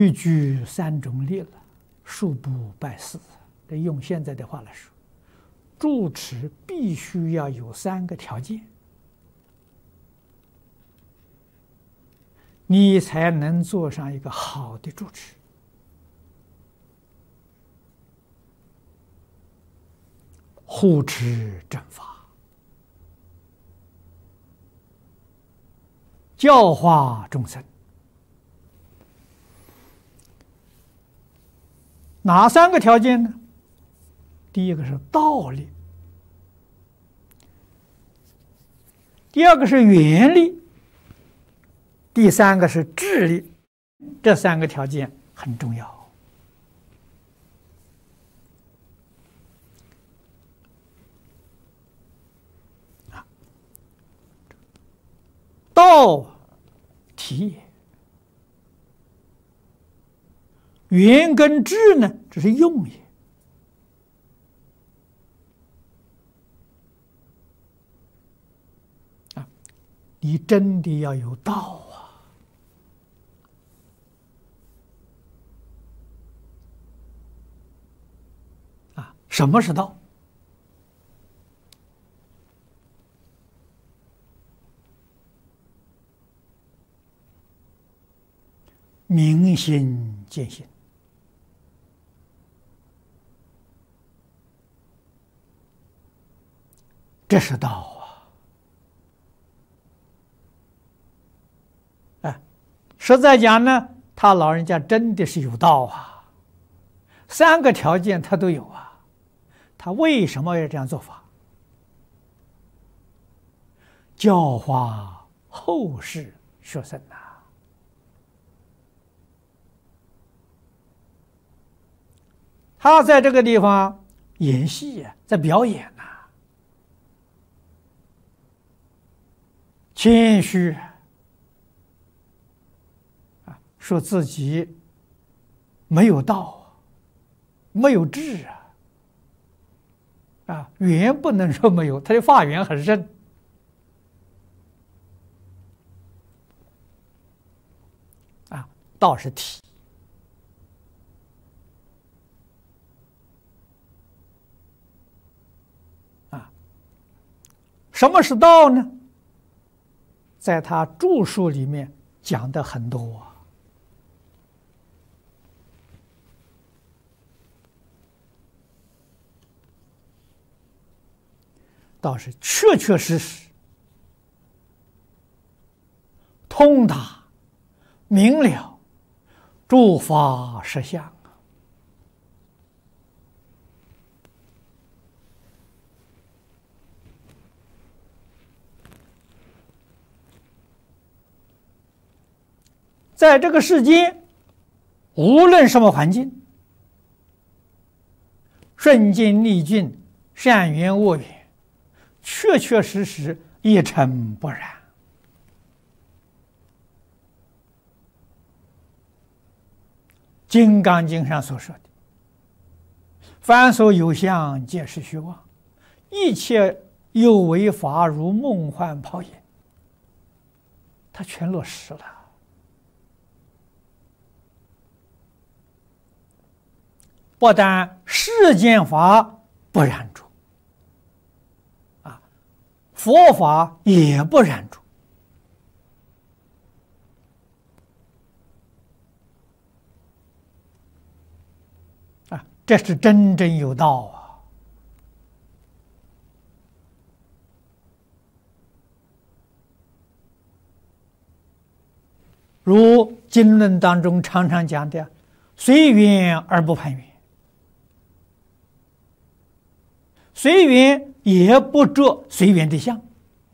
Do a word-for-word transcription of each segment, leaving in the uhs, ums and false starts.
欲具三种力了，恕不拜师。这用现在的话来说，住持必须要有三个条件，你才能做上一个好的住持。护持正法，教化众生。哪三个条件呢？第一个是道力，第二个是缘力，第三个是智力。这三个条件很重要。道体也，缘跟智呢，这是用也。啊，你真的要有道啊！啊，什么是道？明心见性，这是道啊！哎，实在讲呢，他老人家真的是有道啊，三个条件他都有啊。他为什么要这样做法？教化后世学生呐。他在这个地方演戏呀，在表演呐、啊，谦虚啊，说自己没有道，没有智啊，啊，缘不能说没有，他的法缘很深啊，道是体。什么是道呢？在他著述里面讲的很多啊。道是确确实实、通达、明了、诸法实相。在这个世间，无论什么环境，顺境逆境，善缘恶缘，确确实实一尘不染。金刚经上所说的“凡所有相，皆是虚妄，一切有为法，如梦幻泡影”，它全落实了。不但世间法不染著，啊，佛法也不染著，啊，这是真正有道啊！如经论当中常常讲的“随缘而不攀缘”。随缘也不着随缘的相，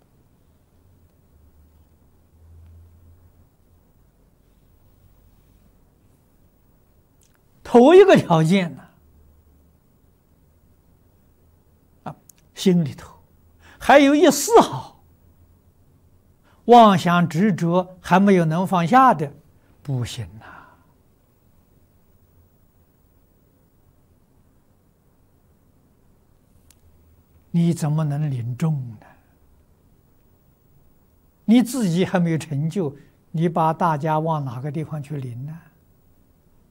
头一个条件呢，啊，心里头还有一丝毫妄想执着还没有能放下的，不行呐。你怎么能领众呢？你自己还没有成就，你把大家往哪个地方去领呢？